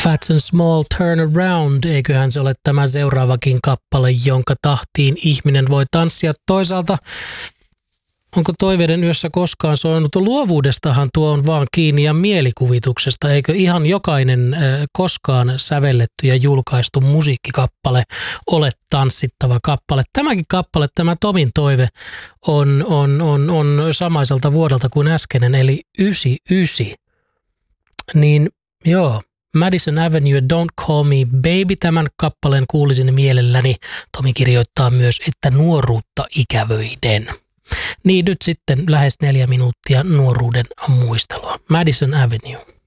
Fats and Small Turn Around, eiköhän se ole tämä seuraavakin kappale, jonka tahtiin ihminen voi tanssia. Toisaalta, onko Toiveiden yössä koskaan soinut? Luovuudestahan tuo on vaan kiinni ja mielikuvituksesta. Eikö ihan jokainen koskaan sävelletty ja julkaistu musiikkikappale ole tanssittava kappale? Tämäkin kappale, tämä Tomin toive, on samaiselta vuodelta kuin äskeinen, eli 99. Niin joo, Madison Avenue, Don't Call Me Baby, tämän kappaleen kuulisin mielelläni. Tomi kirjoittaa myös, että nuoruutta ikävöiden. Niin nyt sitten lähes 4 minuuttia nuoruuden muistelua. Madison Avenue.